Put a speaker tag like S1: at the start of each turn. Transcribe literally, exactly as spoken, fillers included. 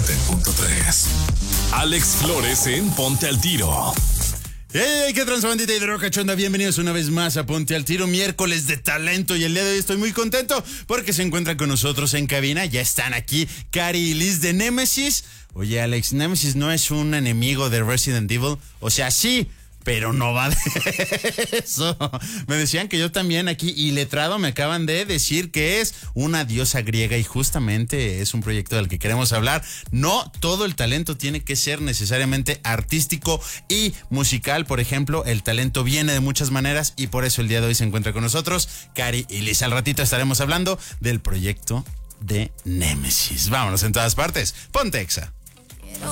S1: noventa punto tres. Alex Flores en Ponte al Tiro.
S2: ¡Hey! ¡Qué transbandita y de roca chonda! Bienvenidos una vez más a Ponte al Tiro, miércoles de talento. Y el día de hoy estoy muy contento porque se encuentran con nosotros en cabina. Ya están aquí Cari y Liz de Nemesis. Oye, Alex, Nemesis no es un enemigo de Resident Evil. O sea, sí, pero no va de eso. Me decían que yo también aquí, iletrado, me acaban de decir que es una diosa griega y justamente es un proyecto del que queremos hablar. No todo el talento tiene que ser necesariamente artístico y musical. Por ejemplo, el talento viene de muchas maneras y por eso el día de hoy se encuentra con nosotros Cari y Liz. Al ratito estaremos hablando del proyecto de Nemesis. Vámonos en todas partes. Ponte Exa.